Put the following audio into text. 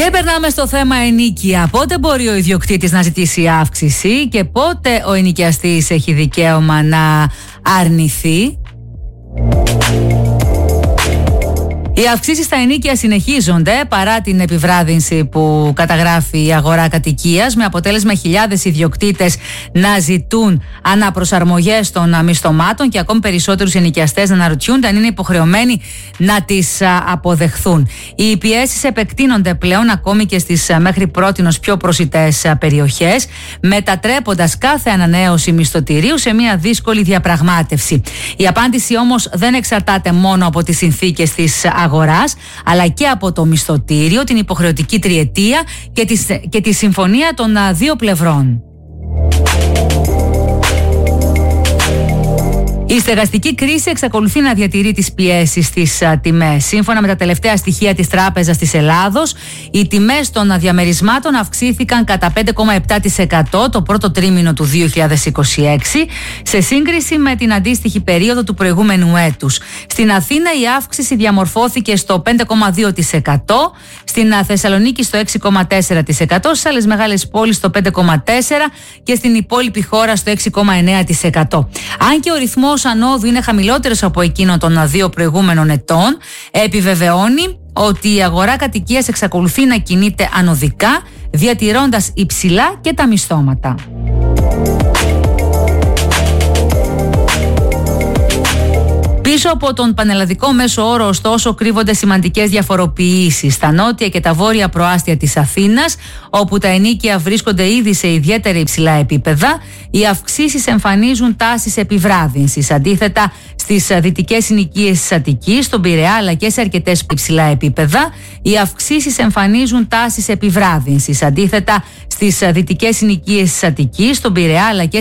Και περνάμε στο θέμα ενοίκια. Πότε μπορεί ο ιδιοκτήτης να ζητήσει αύξηση και πότε ο ενοικιαστής έχει δικαίωμα να αρνηθεί? Οι αυξήσεις στα ενοίκια συνεχίζονται παρά την επιβράδυνση που καταγράφει η αγορά κατοικίας, με αποτέλεσμα χιλιάδες ιδιοκτήτες να ζητούν αναπροσαρμογές των μισθωμάτων και ακόμη περισσότερους ενοικιαστές να αναρωτιούνται αν είναι υποχρεωμένοι να τις αποδεχθούν. Οι πιέσεις επεκτείνονται πλέον ακόμη και στις μέχρι πρότινος πιο προσιτές περιοχές, μετατρέποντας κάθε ανανέωση μισθωτηρίου σε μια δύσκολη διαπραγμάτευση. Η απάντηση όμως δεν εξαρτάται μόνο από τις συνθήκες της αγοράς, αλλά και από το μισθωτήριο, την υποχρεωτική τριετία και τη συμφωνία των δύο πλευρών. Η στεγαστική κρίση εξακολουθεί να διατηρεί τις πιέσεις στις τιμές. Σύμφωνα με τα τελευταία στοιχεία της Τράπεζας της Ελλάδος, οι τιμές των διαμερισμάτων αυξήθηκαν κατά 5,7% το πρώτο τρίμηνο του 2026 σε σύγκριση με την αντίστοιχη περίοδο του προηγούμενου έτους. Στην Αθήνα η αύξηση διαμορφώθηκε στο 5,2%, στην Θεσσαλονίκη στο 6,4%, στις άλλες μεγάλες πόλεις στο 5,4% και στην υπόλοιπη χώρα στο 6,9%. Αν και ο ρυθμός ανόδου είναι χαμηλότερος από εκείνο των δύο προηγούμενων ετών, επιβεβαιώνει ότι η αγορά κατοικίας εξακολουθεί να κινείται ανωδικά, διατηρώντας υψηλά και τα μισθώματα. Πίσω από τον πανελλαδικό μέσο όρο, ωστόσο, κρύβονται σημαντικές διαφοροποιήσεις. Στα νότια και τα βόρεια προάστια της Αθήνας, όπου τα ενοίκια βρίσκονται ήδη σε ιδιαίτερα υψηλά επίπεδα, οι αυξήσεις εμφανίζουν τάσεις επιβράδυνσης. Αντίθετα, στις δυτικές συνοικίες της Αττικής, στον Πειραιά αλλά και σε αρκετές υψηλά επίπεδα, οι αυξήσεις εμφανίζουν τάσεις επιβράδυνσης. Αντίθετα, στις δυτικές συνοικίες της Αττικής, στον Πειραιά αλλά και